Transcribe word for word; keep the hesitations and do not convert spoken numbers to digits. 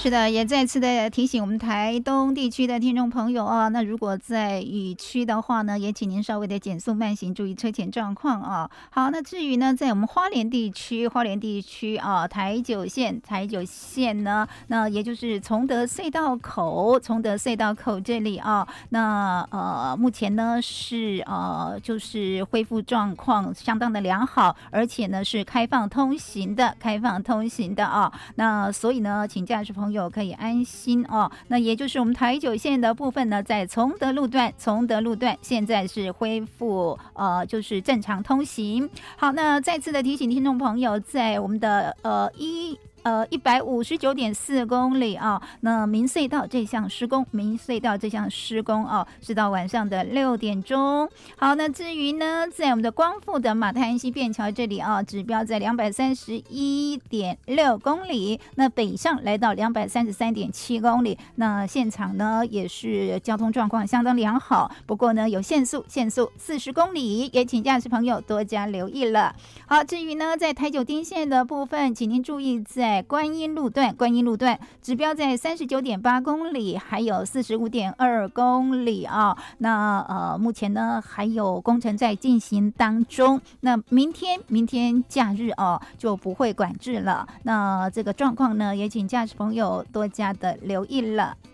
是的，也再次的提醒我们台东地区的听众朋友啊，那如果在雨区的话呢，也请您稍微的减速慢行，注意车前状况啊。好，那至于呢，在我们花莲地区，花莲地区啊，台九线，台九线呢，那也就是崇德隧道口，崇德隧道口这里啊，那呃，目前呢是呃，就是恢复状况相当的良好，而且呢是开放通行的，开放通行的啊。那所以呢，请驾驶朋友可以安心哦。那也就是我们台九线的部分呢，在崇德路段，崇德路段现在是恢复呃，就是正常通行。好，那再次的提醒听众朋友，在我们的呃一。呃，一百五十九点四公里啊，那明隧道这项施工，明隧道这项施工啊，是到晚上的六点钟。好，那至于呢，在我们的光复的马太安溪便桥这里啊，指标在两百三十一点六公里，那北上来到两百三十三点七公里。那现场呢也是交通状况相当良好，不过呢有限速，限速四十公里，也请驾驶朋友多加留意了。好，至于呢，在台九丁线的部分，请您注意在在观音路段，观音路段指标在三十九点八公里，还有四十五点二公里啊。那呃，目前呢还有工程在进行当中。那明天，明天假日哦就不会管制了。那这个状况呢，也请驾驶朋友多加的留意了。